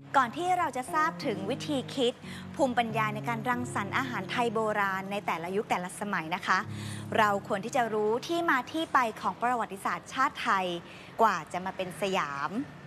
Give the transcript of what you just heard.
ก่อนที่เราจะทราบถึงวิธีคิดภูมิปัญญาในการรังสรรค์อาหารไทยโบราณในแต่ละยุคแต่ละสมัยนะคะเราควรที่จะรู้ที่มาที่ไปของประวัติศาสตร์ชาติไทยกว่าจะมาเป็นสยาม